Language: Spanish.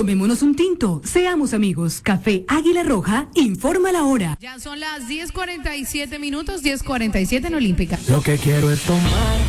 Tomémonos un tinto, seamos amigos. Café Águila Roja, informa la hora. Ya son las 10:47 minutos, 10:47 en Olímpica. Lo que quiero es tomar